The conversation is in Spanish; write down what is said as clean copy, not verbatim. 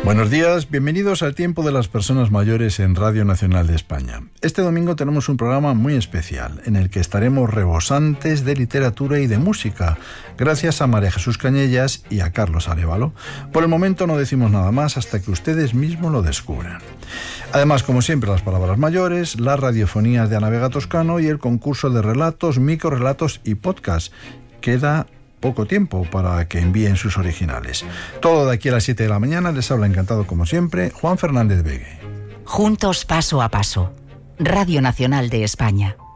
Buenos días, bienvenidos al Tiempo de las Personas Mayores en Radio Nacional de España. Este domingo tenemos un programa muy especial, en el que estaremos rebosantes de literatura y de música, gracias a María Jesús Cañellas y a Carlos Arévalo. Por el momento no decimos nada más hasta que ustedes mismos lo descubran. Además, como siempre, las palabras mayores, las radiofonías de Ana Vega Toscano y el concurso de relatos, microrelatos y podcast. Queda poco tiempo para que envíen sus originales. Todo de aquí a las 7 de la mañana. Les habla encantado como siempre Juan Fernández Vegue. Juntos paso a paso. Radio Nacional de España.